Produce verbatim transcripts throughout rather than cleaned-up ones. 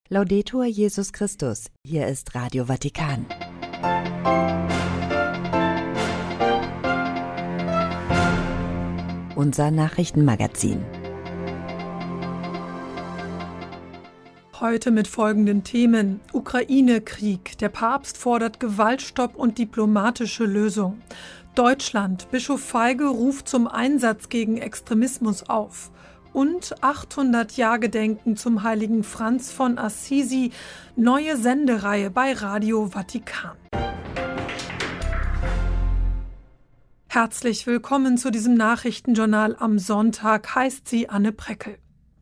Laudetur Jesus Christus, hier ist Radio Vatikan. Unser Nachrichtenmagazin. Heute mit folgenden Themen: Ukraine-Krieg, der Papst fordert Gewaltstopp und diplomatische Lösung. Deutschland, Bischof Feige ruft zum Einsatz gegen Extremismus auf. Und achthundert-Jahr-Gedenken zum heiligen Franz von Assisi, neue Sendereihe bei Radio Vatikan. Herzlich willkommen zu diesem Nachrichtenjournal am Sonntag, heißt sie Anne Preckel.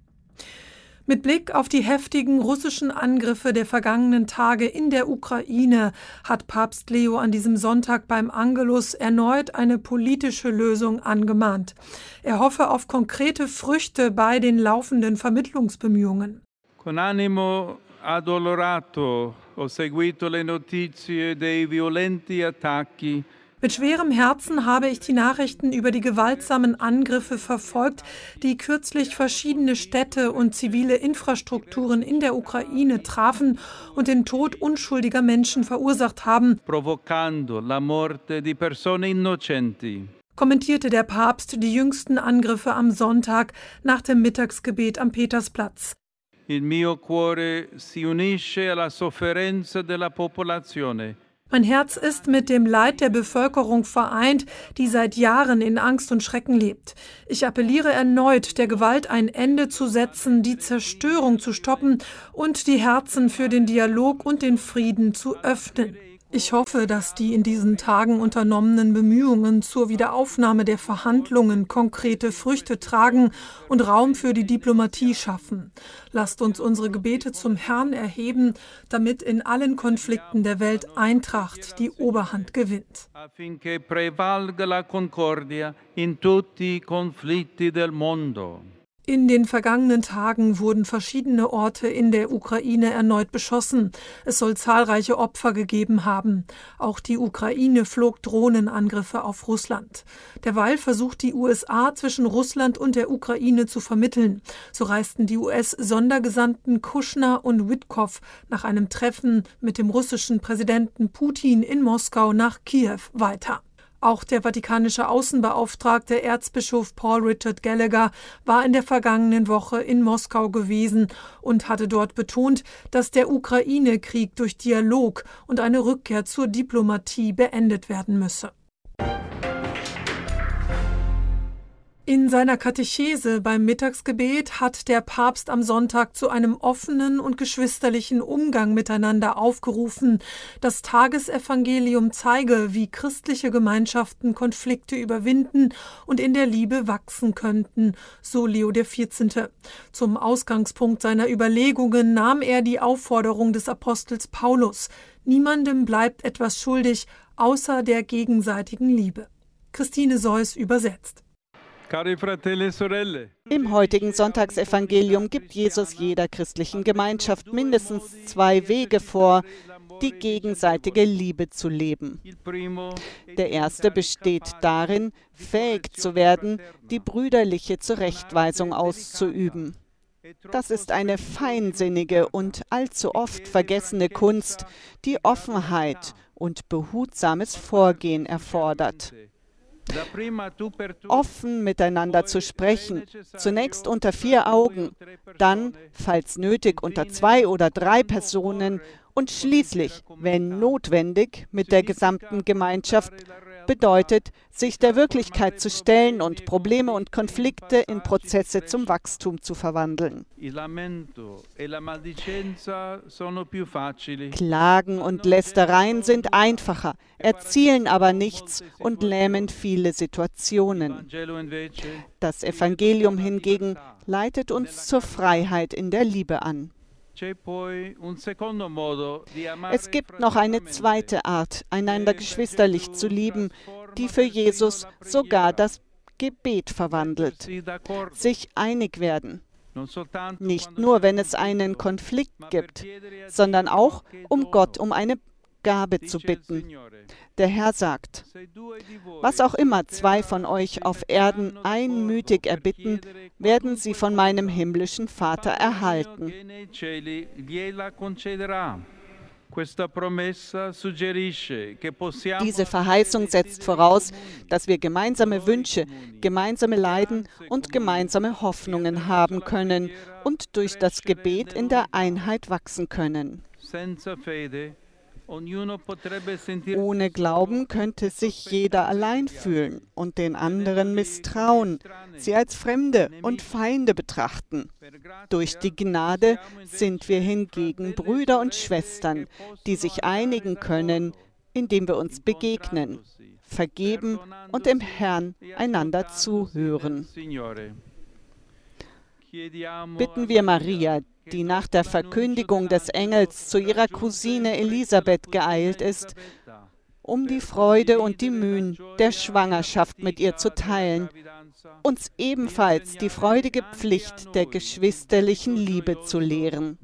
Mit Blick auf die heftigen russischen Angriffe der vergangenen Tage in der Ukraine hat Papst Leo an diesem Sonntag beim Angelus erneut eine politische Lösung angemahnt. Er hoffe auf konkrete Früchte bei den laufenden Vermittlungsbemühungen. Con animo addolorato ho seguito le notizie dei violenti attacchi. Mit schwerem Herzen habe ich die Nachrichten über die gewaltsamen Angriffe verfolgt, die kürzlich verschiedene Städte und zivile Infrastrukturen in der Ukraine trafen und den Tod unschuldiger Menschen verursacht haben, Provocando la morte di persone innocenti. Kommentierte der Papst die jüngsten Angriffe am Sonntag nach dem Mittagsgebet am Petersplatz. Il mio cuore si unisce alla sofferenza della popolazione. Mein Herz ist mit dem Leid der Bevölkerung vereint, die seit Jahren in Angst und Schrecken lebt. Ich appelliere erneut, der Gewalt ein Ende zu setzen, die Zerstörung zu stoppen und die Herzen für den Dialog und den Frieden zu öffnen. Ich hoffe, dass die in diesen Tagen unternommenen Bemühungen zur Wiederaufnahme der Verhandlungen konkrete Früchte tragen und Raum für die Diplomatie schaffen. Lasst uns unsere Gebete zum Herrn erheben, damit in allen Konflikten der Welt Eintracht die Oberhand gewinnt. Affinché prevalga la concordia in tutti i conflitti del mondo. In den vergangenen Tagen wurden verschiedene Orte in der Ukraine erneut beschossen. Es soll zahlreiche Opfer gegeben haben. Auch die Ukraine flog Drohnenangriffe auf Russland. Derweil versucht die U S A zwischen Russland und der Ukraine zu vermitteln. So reisten die U S-Sondergesandten Kushner und Witkow nach einem Treffen mit dem russischen Präsidenten Putin in Moskau nach Kiew weiter. Auch der vatikanische Außenbeauftragte Erzbischof Paul Richard Gallagher war in der vergangenen Woche in Moskau gewesen und hatte dort betont, dass der Ukraine-Krieg durch Dialog und eine Rückkehr zur Diplomatie beendet werden müsse. In seiner Katechese beim Mittagsgebet hat der Papst am Sonntag zu einem offenen und geschwisterlichen Umgang miteinander aufgerufen. Das Tagesevangelium zeige, wie christliche Gemeinschaften Konflikte überwinden und in der Liebe wachsen könnten, so Leo der vierzehnte. Zum Ausgangspunkt seiner Überlegungen nahm er die Aufforderung des Apostels Paulus: Niemandem bleibt etwas schuldig, außer der gegenseitigen Liebe. Christine Seuss übersetzt. Im heutigen Sonntagsevangelium gibt Jesus jeder christlichen Gemeinschaft mindestens zwei Wege vor, die gegenseitige Liebe zu leben. Der erste besteht darin, fähig zu werden, die brüderliche Zurechtweisung auszuüben. Das ist eine feinsinnige und allzu oft vergessene Kunst, die Offenheit und behutsames Vorgehen erfordert. Offen miteinander zu sprechen, zunächst unter vier Augen, dann, falls nötig, unter zwei oder drei Personen und schließlich, wenn notwendig, mit der gesamten Gemeinschaft, bedeutet, sich der Wirklichkeit zu stellen und Probleme und Konflikte in Prozesse zum Wachstum zu verwandeln. Klagen und Lästereien sind einfacher, erzielen aber nichts und lähmen viele Situationen. Das Evangelium hingegen leitet uns zur Freiheit in der Liebe an. Es gibt noch eine zweite Art, einander geschwisterlich zu lieben, die für Jesus sogar das Gebet verwandelt. Sich einig werden. Nicht nur, wenn es einen Konflikt gibt, sondern auch, um Gott um eine Gabe zu bitten. Der Herr sagt, was auch immer zwei von euch auf Erden einmütig erbitten, werden sie von meinem himmlischen Vater erhalten. Diese Verheißung setzt voraus, dass wir gemeinsame Wünsche, gemeinsame Leiden und gemeinsame Hoffnungen haben können und durch das Gebet in der Einheit wachsen können. Ohne Glauben könnte sich jeder allein fühlen und den anderen misstrauen, sie als Fremde und Feinde betrachten. Durch die Gnade sind wir hingegen Brüder und Schwestern, die sich einigen können, indem wir uns begegnen, vergeben und im Herrn einander zuhören. Bitten wir Maria, die nach der Verkündigung des Engels zu ihrer Cousine Elisabeth geeilt ist, um die Freude und die Mühen der Schwangerschaft mit ihr zu teilen, uns ebenfalls die freudige Pflicht der geschwisterlichen Liebe zu lehren.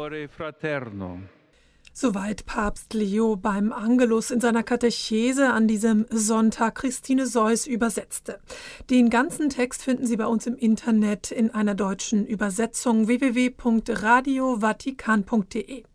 Soweit Papst Leo beim Angelus in seiner Katechese an diesem Sonntag Christine Seuss übersetzte. Den ganzen Text finden Sie bei uns im Internet in einer deutschen Übersetzung w w w punkt radio vatikan punkt d e.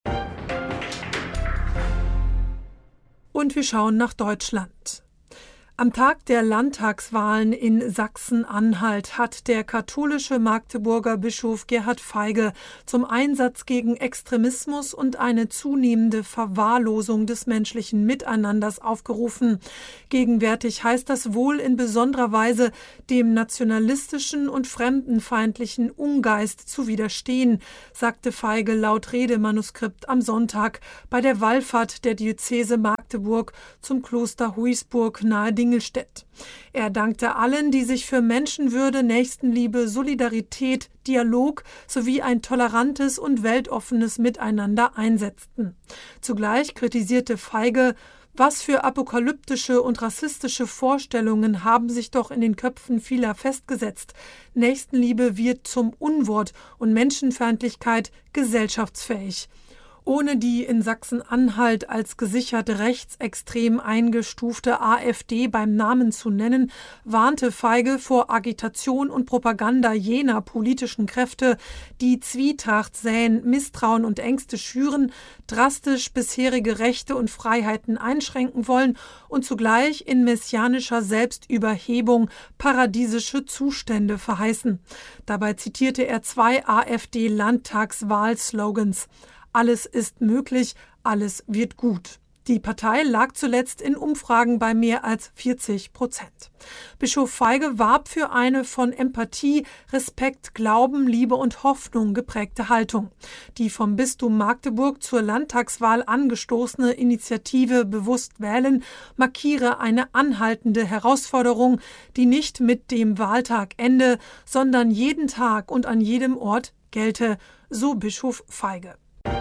Und wir schauen nach Deutschland. Am Tag der Landtagswahlen in Sachsen-Anhalt hat der katholische Magdeburger Bischof Gerhard Feige zum Einsatz gegen Extremismus und eine zunehmende Verwahrlosung des menschlichen Miteinanders aufgerufen. Gegenwärtig heißt das wohl in besonderer Weise, dem nationalistischen und fremdenfeindlichen Ungeist zu widerstehen, sagte Feige laut Redemanuskript am Sonntag bei der Wallfahrt der Diözese Magdeburg zum Kloster Huisburg nahe Dingelstedt. Er dankte allen, die sich für Menschenwürde, Nächstenliebe, Solidarität, Dialog sowie ein tolerantes und weltoffenes Miteinander einsetzten. Zugleich kritisierte Feige, was für apokalyptische und rassistische Vorstellungen haben sich doch in den Köpfen vieler festgesetzt. Nächstenliebe wird zum Unwort und Menschenfeindlichkeit gesellschaftsfähig. Ohne die in Sachsen-Anhalt als gesichert rechtsextrem eingestufte AfD beim Namen zu nennen, warnte Feige vor Agitation und Propaganda jener politischen Kräfte, die Zwietracht säen, Misstrauen und Ängste schüren, drastisch bisherige Rechte und Freiheiten einschränken wollen und zugleich in messianischer Selbstüberhebung paradiesische Zustände verheißen. Dabei zitierte er zwei AfD-Landtagswahlslogans: Alles ist möglich, alles wird gut. Die Partei lag zuletzt in Umfragen bei mehr als vierzig Prozent. Bischof Feige warb für eine von Empathie, Respekt, Glauben, Liebe und Hoffnung geprägte Haltung. Die vom Bistum Magdeburg zur Landtagswahl angestoßene Initiative Bewusst wählen markiere eine anhaltende Herausforderung, die nicht mit dem Wahltag ende, sondern jeden Tag und an jedem Ort gelte, so Bischof Feige.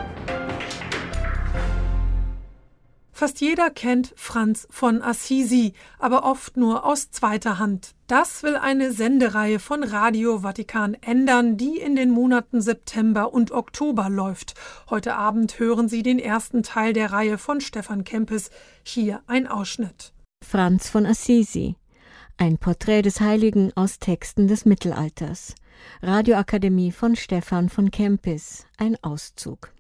Fast jeder kennt Franz von Assisi, aber oft nur aus zweiter Hand. Das will eine Sendereihe von Radio Vatikan ändern, die in den Monaten September und Oktober läuft. Heute Abend hören Sie den ersten Teil der Reihe von Stefan Kempis. Hier ein Ausschnitt. Franz von Assisi. Ein Porträt des Heiligen aus Texten des Mittelalters. Radioakademie von Stefan von Kempis. Ein Auszug.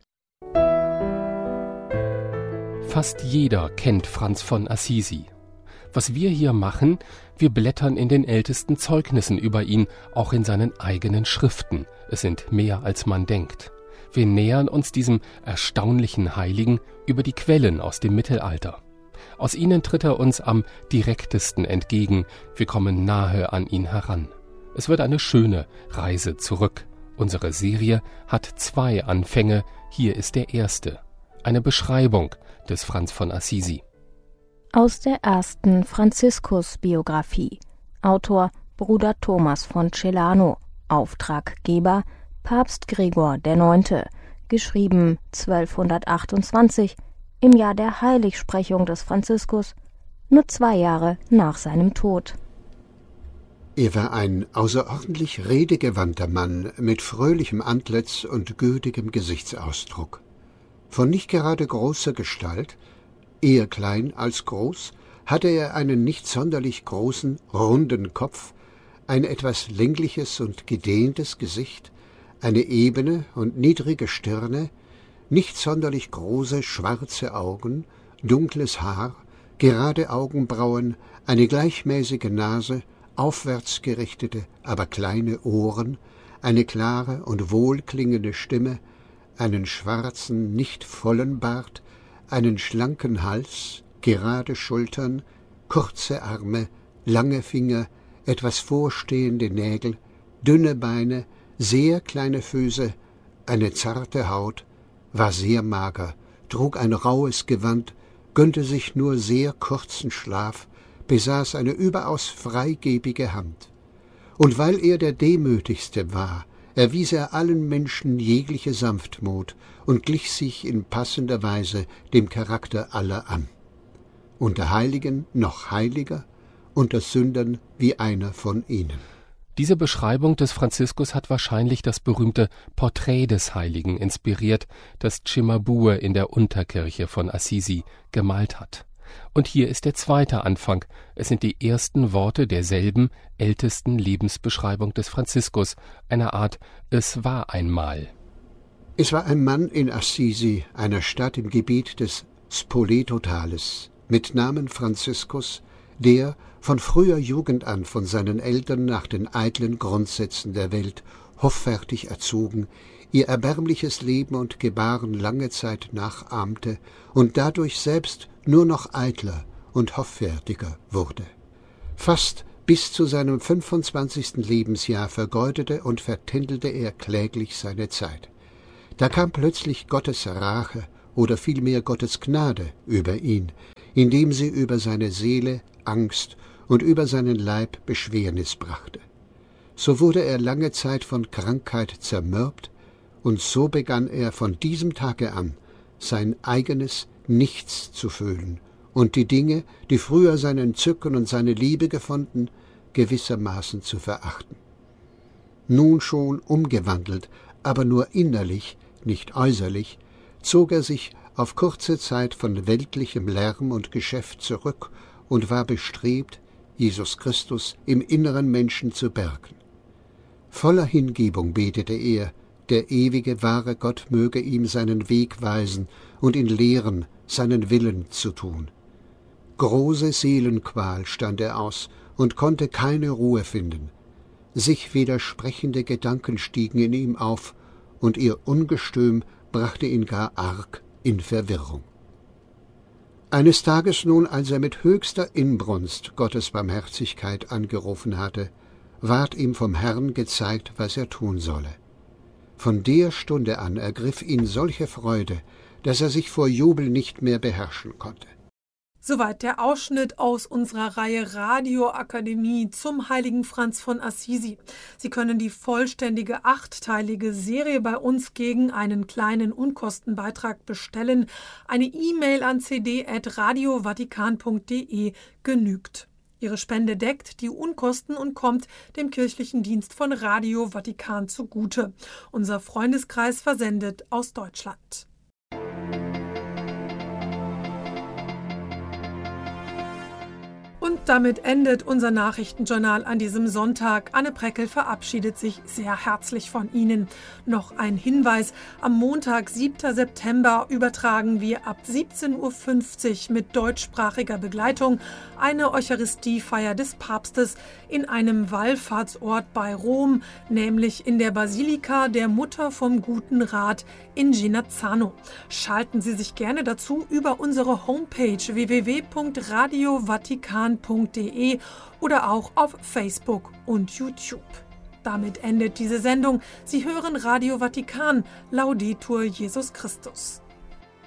Fast jeder kennt Franz von Assisi. Was wir hier machen, wir blättern in den ältesten Zeugnissen über ihn, auch in seinen eigenen Schriften. Es sind mehr, als man denkt. Wir nähern uns diesem erstaunlichen Heiligen über die Quellen aus dem Mittelalter. Aus ihnen tritt er uns am direktesten entgegen. Wir kommen nahe an ihn heran. Es wird eine schöne Reise zurück. Unsere Serie hat zwei Anfänge. Hier ist der erste. Eine Beschreibung des Franz von Assisi. Aus der ersten Franziskus-Biografie. Autor Bruder Thomas von Celano. Auftraggeber Papst Gregor der Neunte. Geschrieben zwölfhundertachtundzwanzig, im Jahr der Heiligsprechung des Franziskus, nur zwei Jahre nach seinem Tod. Er war ein außerordentlich redegewandter Mann mit fröhlichem Antlitz und gütigem Gesichtsausdruck. Von nicht gerade großer Gestalt, eher klein als groß, hatte er einen nicht sonderlich großen, runden Kopf, ein etwas längliches und gedehntes Gesicht, eine ebene und niedrige Stirne, nicht sonderlich große schwarze Augen, dunkles Haar, gerade Augenbrauen, eine gleichmäßige Nase, aufwärts gerichtete, aber kleine Ohren, eine klare und wohlklingende Stimme, einen schwarzen, nicht vollen Bart, einen schlanken Hals, gerade Schultern, kurze Arme, lange Finger, etwas vorstehende Nägel, dünne Beine, sehr kleine Füße, eine zarte Haut, war sehr mager, trug ein rauhes Gewand, gönnte sich nur sehr kurzen Schlaf, besaß eine überaus freigebige Hand. Und weil er der Demütigste war, erwies er allen Menschen jegliche Sanftmut und glich sich in passender Weise dem Charakter aller an. Unter Heiligen noch heiliger, unter Sündern wie einer von ihnen. Diese Beschreibung des Franziskus hat wahrscheinlich das berühmte Porträt des Heiligen inspiriert, das Cimabue in der Unterkirche von Assisi gemalt hat. Und hier ist der zweite Anfang. Es sind die ersten Worte derselben ältesten Lebensbeschreibung des Franziskus, einer Art »Es war einmal«. Es war ein Mann in Assisi, einer Stadt im Gebiet des Spoleto-Tales, mit Namen Franziskus, der von früher Jugend an von seinen Eltern nach den eitlen Grundsätzen der Welt hoffärtig erzogen, ihr erbärmliches Leben und Gebaren lange Zeit nachahmte und dadurch selbst nur noch eitler und hoffärtiger wurde. Fast bis zu seinem fünfundzwanzigsten Lebensjahr vergeudete und vertändelte er kläglich seine Zeit. Da kam plötzlich Gottes Rache oder vielmehr Gottes Gnade über ihn, indem sie über seine Seele Angst und über seinen Leib Beschwernis brachte. So wurde er lange Zeit von Krankheit zermürbt, und so begann er von diesem Tage an, sein eigenes Nichts zu fühlen und die Dinge, die früher sein Entzücken und seine Liebe gefunden, gewissermaßen zu verachten. Nun schon umgewandelt, aber nur innerlich, nicht äußerlich, zog er sich auf kurze Zeit von weltlichem Lärm und Geschäft zurück und war bestrebt, Jesus Christus im inneren Menschen zu bergen. Voller Hingebung betete er, der ewige, wahre Gott möge ihm seinen Weg weisen und ihn lehren, seinen Willen zu tun. Große Seelenqual stand er aus und konnte keine Ruhe finden. Sich widersprechende Gedanken stiegen in ihm auf, und ihr Ungestüm brachte ihn gar arg in Verwirrung. Eines Tages nun, als er mit höchster Inbrunst Gottes Barmherzigkeit angerufen hatte, ward ihm vom Herrn gezeigt, was er tun solle. Von der Stunde an ergriff ihn solche Freude, dass er sich vor Jubel nicht mehr beherrschen konnte. Soweit der Ausschnitt aus unserer Reihe Radioakademie zum heiligen Franz von Assisi. Sie können die vollständige achtteilige Serie bei uns gegen einen kleinen Unkostenbeitrag bestellen. Eine E-Mail an c d at radio vatikan punkt d e genügt. Ihre Spende deckt die Unkosten und kommt dem kirchlichen Dienst von Radio Vatikan zugute. Unser Freundeskreis versendet aus Deutschland. Und damit endet unser Nachrichtenjournal an diesem Sonntag. Anne Preckel verabschiedet sich sehr herzlich von Ihnen. Noch ein Hinweis: Am Montag, siebten September, übertragen wir ab siebzehn Uhr fünfzig mit deutschsprachiger Begleitung eine Eucharistiefeier des Papstes in einem Wallfahrtsort bei Rom, nämlich in der Basilika der Mutter vom Guten Rat in Genazzano. Schalten Sie sich gerne dazu über unsere Homepage w w w punkt radio vatikan punkt d e oder auch auf Facebook und YouTube. Damit endet diese Sendung. Sie hören Radio Vatikan. Laudetur Jesus Christus.